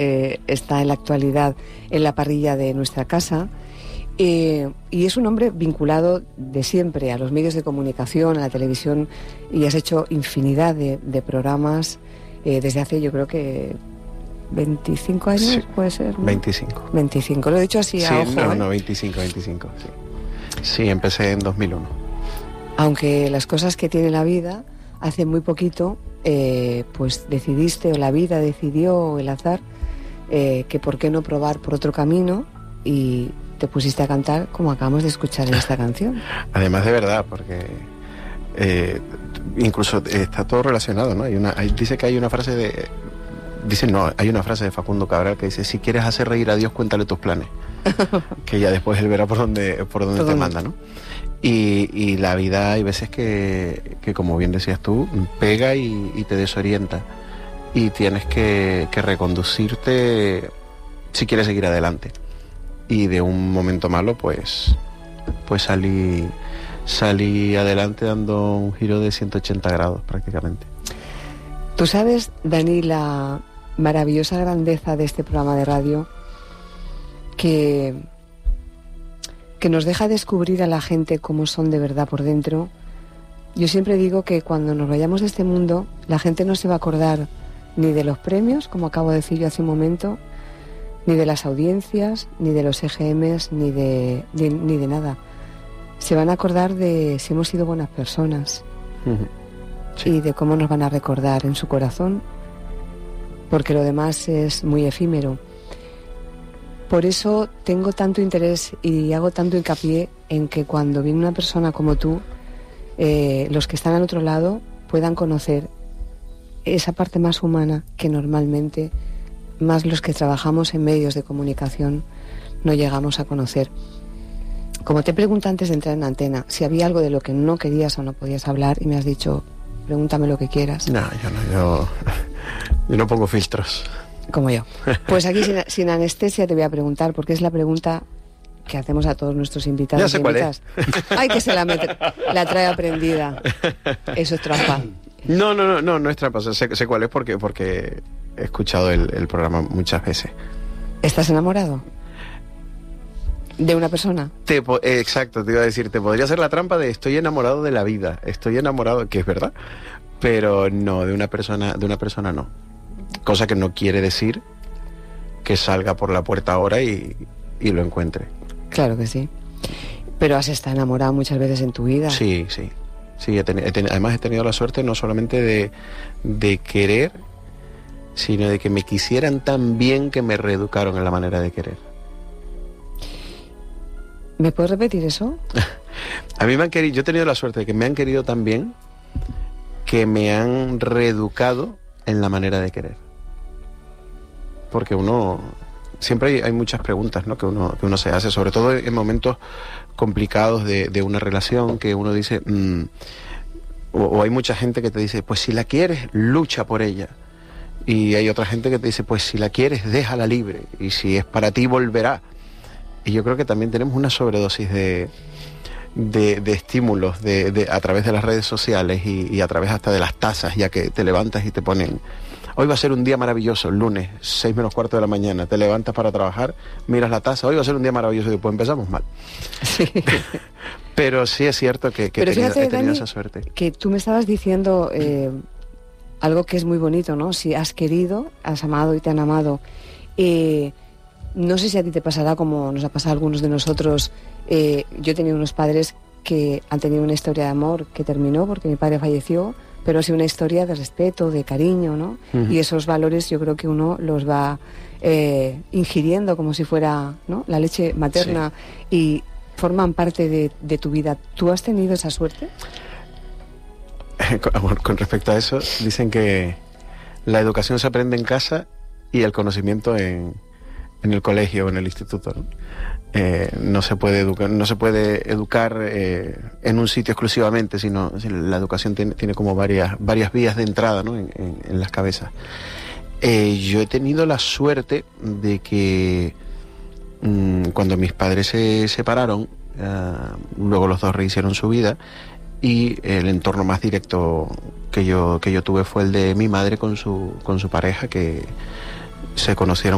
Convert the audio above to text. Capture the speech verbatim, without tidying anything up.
eh, está en la actualidad en la parrilla de nuestra casa. Eh, y es un hombre vinculado de siempre a los medios de comunicación, a la televisión, y has hecho infinidad de, de programas eh, desde hace, yo creo que veinticinco años, sí, puede ser, ¿no? veinticinco. veinticinco, lo he dicho así sí, a ojo. No, ¿eh? no, veinticinco, veinticinco, sí. Sí, empecé en dos mil uno. Aunque las cosas que tiene la vida, hace muy poquito, eh, pues decidiste, o la vida decidió, o el azar, eh, que por qué no probar por otro camino, y te pusiste a cantar como acabamos de escuchar en esta canción. Además, de verdad, porque eh, incluso está todo relacionado, ¿no? Hay una, hay, dice que hay una frase de... Dice, no, hay una frase de Facundo Cabral que dice: si quieres hacer reír a Dios, cuéntale tus planes. Que ya después él verá por dónde, por dónde te manda, ¿no? Y, y la vida hay veces que, que, como bien decías tú, pega y, y te desorienta. Y tienes que, que reconducirte si quieres seguir adelante. Y de un momento malo, pues, pues salí, salí adelante dando un giro de ciento ochenta grados prácticamente. Tú sabes, Dani, la maravillosa grandeza de este programa de radio, que, que nos deja descubrir a la gente cómo son de verdad por dentro. Yo siempre digo que cuando nos vayamos de este mundo, la gente no se va a acordar ni de los premios, como acabo de decir yo hace un momento, ni de las audiencias, ni de los E G Ms, ni de, de, ni de nada. Se van a acordar de si hemos sido buenas personas. Uh-huh. Sí. Y de cómo nos van a recordar en su corazón, porque lo demás es muy efímero. Por eso tengo tanto interés y hago tanto hincapié en que cuando viene una persona como tú, eh, los que están al otro lado puedan conocer esa parte más humana que normalmente más los que trabajamos en medios de comunicación no llegamos a conocer. Como te pregunté antes de entrar en antena, si había algo de lo que no querías o no podías hablar, y me has dicho: pregúntame lo que quieras. No, yo no, yo, yo no pongo filtros. Como yo. Pues aquí sin, sin anestesia te voy a preguntar, porque es la pregunta que hacemos a todos nuestros invitados. Ya sé cuál es. Ay, que se la, mete, la trae aprendida. Eso es trampa. No, no, no, no, no es trampa. Sé, sé cuál es porque, porque he escuchado el, el programa muchas veces. ¿Estás enamorado de una persona? Te, eh, exacto, te iba a decir, te podría hacer la trampa de estoy enamorado de la vida, estoy enamorado, que es verdad, pero no, de una persona, de una persona no. Cosa que no quiere decir que salga por la puerta ahora y, y lo encuentre. Claro que sí. Pero has estado enamorado muchas veces en tu vida. Sí, sí. Sí, he ten, he ten, además he tenido la suerte no solamente de, de querer, sino de que me quisieran tan bien que me reeducaron en la manera de querer. ¿Me puedes repetir eso? A mí me han querido, yo he tenido la suerte de que me han querido tan bien que me han reeducado en la manera de querer. Porque uno, siempre hay, hay muchas preguntas, ¿no?, que uno, que uno se hace, sobre todo en momentos complicados de, de una relación, que uno dice, mmm, o, o hay mucha gente que te dice, pues si la quieres, lucha por ella. Y hay otra gente que te dice, pues si la quieres, déjala libre. Y si es para ti, volverá. Y yo creo que también tenemos una sobredosis de, de, de estímulos de, de, a través de las redes sociales y, y a través hasta de las tazas, ya que te levantas y te ponen: hoy va a ser un día maravilloso, el lunes, seis menos cuarto de la mañana, te levantas para trabajar, miras la taza, hoy va a ser un día maravilloso, y después empezamos mal. Sí. Pero sí es cierto que, que he tenido, fíjate, he tenido Dani, esa suerte. Que tú me estabas diciendo eh, algo que es muy bonito, ¿no? Si has querido, has amado y te han amado. Eh, no sé si a ti te pasará como nos ha pasado a algunos de nosotros. Eh, yo he tenido unos padres que han tenido una historia de amor que terminó porque mi padre falleció, pero ha sido una historia de respeto, de cariño, ¿no? Uh-huh. Y esos valores yo creo que uno los va eh, ingiriendo como si fuera, ¿no?, la leche materna, sí, y forman parte de, de tu vida. ¿Tú has tenido esa suerte? Con, con respecto a eso, dicen que la educación se aprende en casa y el conocimiento en, en el colegio o en el instituto, ¿no? Eh, no se puede educar, no se puede educar eh, en un sitio exclusivamente, sino la educación tiene, tiene como varias, varias vías de entrada, ¿no?, en, en, en las cabezas. Eh, yo he tenido la suerte de que mmm, cuando mis padres se separaron, uh, luego los dos rehicieron su vida, y el entorno más directo que yo, que yo tuve fue el de mi madre con su, con su pareja, que se conocieron